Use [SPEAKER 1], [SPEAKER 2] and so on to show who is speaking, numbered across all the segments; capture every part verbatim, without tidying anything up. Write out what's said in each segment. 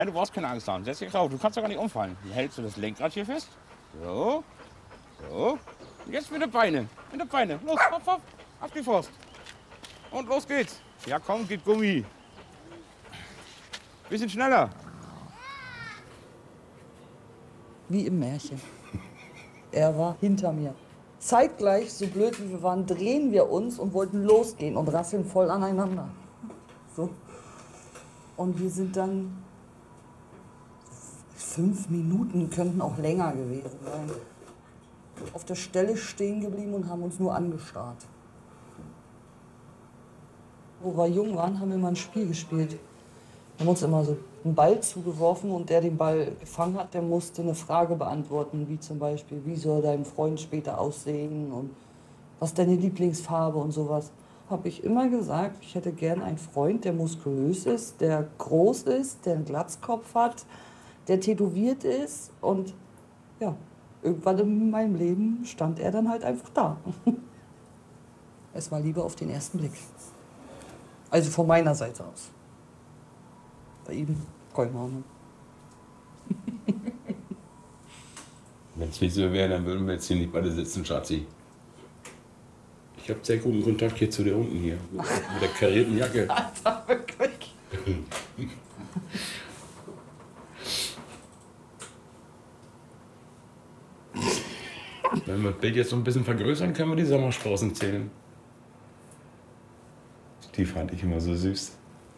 [SPEAKER 1] Ja, du brauchst keine Angst haben. Setz dich drauf. Du kannst doch gar nicht umfallen. Dann hältst du das Lenkrad hier fest. So. So. Und jetzt mit den Beinen. Mit den Beinen. Los, hopp, hopp. Auf die Faust. Und los geht's. Ja, komm, geht Gummi. Bisschen schneller.
[SPEAKER 2] Wie im Märchen. Er war hinter mir. Zeitgleich, so blöd wie wir waren, drehen wir uns und wollten losgehen und rasseln voll aneinander. So. Und wir sind dann, fünf Minuten könnten auch länger gewesen sein, auf der Stelle stehen geblieben und haben uns nur angestarrt. Wo wir jung waren, haben wir mal ein Spiel gespielt. Wir haben uns immer so einen Ball zugeworfen und der den Ball gefangen hat, der musste eine Frage beantworten, wie zum Beispiel, wie soll dein Freund später aussehen und was ist deine Lieblingsfarbe und sowas. Habe ich immer gesagt, ich hätte gern einen Freund, der muskulös ist, der groß ist, der einen Glatzkopf hat, der tätowiert ist und ja, irgendwann in meinem Leben stand er dann halt einfach da. Es war Liebe auf den ersten Blick. Also von meiner Seite aus. Bei ihm, keine Ahnung.
[SPEAKER 3] Wenn es nicht so wäre, dann würden wir jetzt hier nicht beide sitzen, Schatzi. Ich habe sehr guten Kontakt hier zu dir unten hier. Mit der karierten Jacke.
[SPEAKER 2] Alter, wirklich.
[SPEAKER 3] Wenn wir das Bild jetzt so ein bisschen vergrößern, können wir die Sommersprossen zählen. Die fand ich immer so süß.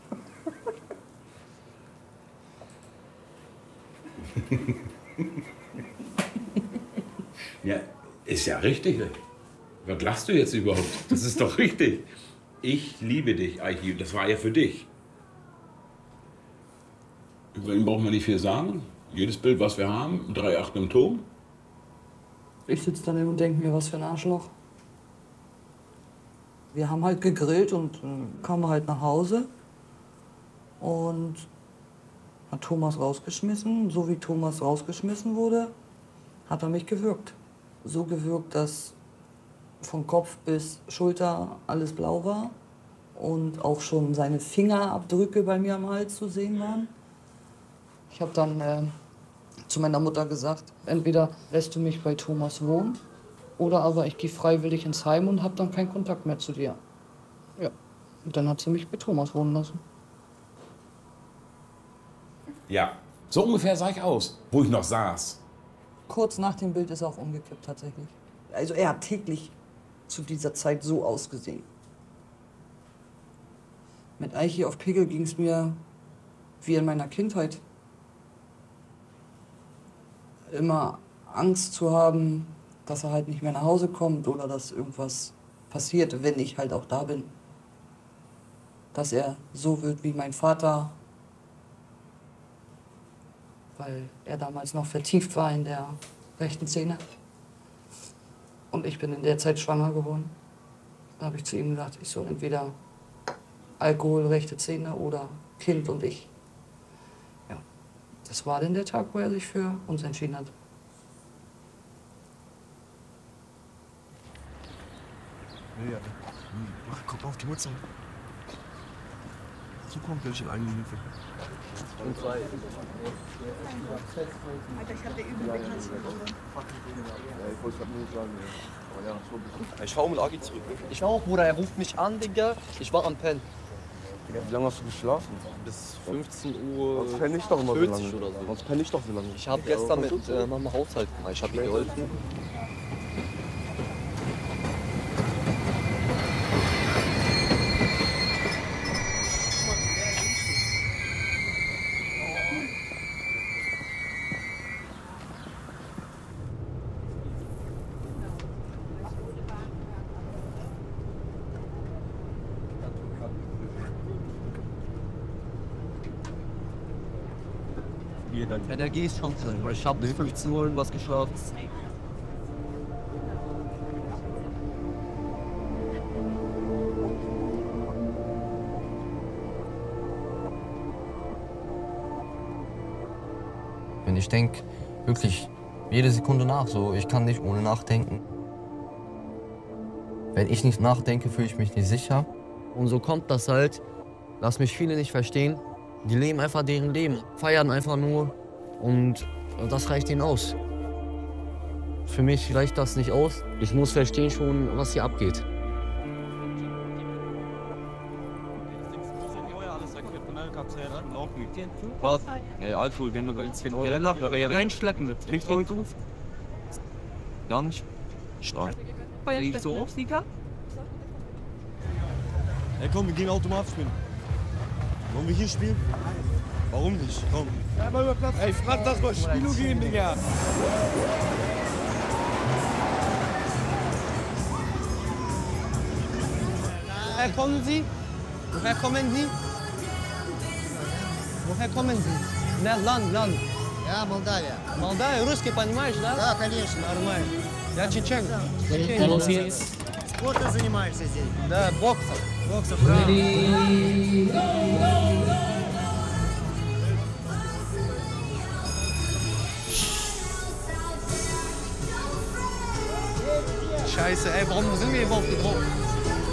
[SPEAKER 3] Ja, ist ja richtig. Was lachst du jetzt überhaupt? Das ist doch richtig. Ich liebe dich, Eichi. Das war ja für dich. Über ihn braucht man nicht viel sagen. Jedes Bild, was wir haben, drei Acht im Turm.
[SPEAKER 2] Ich sitze daneben und denke mir, was für ein Arschloch. Wir haben halt gegrillt und äh, kamen halt nach Hause und hat Thomas rausgeschmissen. So wie Thomas rausgeschmissen wurde, hat er mich gewürgt. So gewürgt, dass von Kopf bis Schulter alles blau war und auch schon seine Fingerabdrücke bei mir am Hals zu sehen waren. Ich habe dann äh, zu meiner Mutter gesagt, entweder lässt du mich bei Thomas wohnen oder aber ich gehe freiwillig ins Heim und habe dann keinen Kontakt mehr zu dir. Ja, und dann hat sie mich bei Thomas wohnen lassen.
[SPEAKER 3] Ja, so ungefähr sah ich aus, wo ich noch saß.
[SPEAKER 2] Kurz nach dem Bild ist er auch umgekippt tatsächlich. Also er hat täglich zu dieser Zeit so ausgesehen. Mit Eichi auf Pegel ging es mir wie in meiner Kindheit. Immer Angst zu haben, dass er halt nicht mehr nach Hause kommt oder dass irgendwas passiert, wenn ich halt auch da bin. Dass er so wird wie mein Vater, weil er damals noch vertieft war in der rechten Szene. Und ich bin in der Zeit schwanger geworden. Da habe ich zu ihm gesagt, ich soll entweder Alkohol, rechte Zähne oder Kind und ich. Ja, das war denn der Tag, wo er sich für uns entschieden hat.
[SPEAKER 4] Ja. Mach, guck auf die Mutter. So kommt durch in eine Minute. Und zwei. Alter, ich hab dir übel bekannt. Ja, ich wollte es nur sagen. Aber ja, so.
[SPEAKER 5] Ich fahr mit Agi zurück. Ich auch, Bruder. Er ruft mich an, Digga. Ich war am Pennen.
[SPEAKER 4] Wie lange hast du geschlafen?
[SPEAKER 5] Bis fünfzehn Uhr.
[SPEAKER 4] Sonst penne ich doch immer so lange.
[SPEAKER 5] Oder so.
[SPEAKER 4] Sonst penne ich doch so lange.
[SPEAKER 5] Ich habe gestern mit äh, Mama Haushalt gemacht. Ich habe ihr geholfen. Ja, der geht schon. Ich habe bis fünfzehn Uhr irgendwas geschlafen.
[SPEAKER 6] Und ich denke wirklich jede Sekunde nach. So, ich kann nicht ohne nachdenken. Wenn ich nicht nachdenke, fühle ich mich nicht sicher.
[SPEAKER 5] Und so kommt das halt, lass mich viele nicht verstehen,
[SPEAKER 6] Die leben einfach deren Leben, feiern einfach nur und das reicht ihnen aus. Für mich reicht das nicht aus. Ich muss verstehen schon, was hier abgeht.
[SPEAKER 7] Was? Ja, Alkohol, wenn wir zehn Euro reinschleppen, das kriegst du heute auf. Gar nicht. Stark. Ich so auf, Sieger?
[SPEAKER 8] Ey, komm, wir gehen Automat spielen. Wollen wir hier spielen? Warum nicht? Komm. Ja, mal über Platz. Ey, frag das mal Spielo gehen, Digga.
[SPEAKER 5] Woher kommen Sie? Woher kommen Sie? Woher kommen Sie? Ne, Land, Land.
[SPEAKER 9] Я Молдавия.
[SPEAKER 5] Молдавия, русский понимаешь, да?
[SPEAKER 9] Да, конечно.
[SPEAKER 5] Нормально. Я чечен.
[SPEAKER 9] Спортом занимаешься здесь?
[SPEAKER 5] Да, боксом.
[SPEAKER 9] Боксом, правильно.
[SPEAKER 5] Scheiße, ey, warum sind wir überhaupt hier drauf?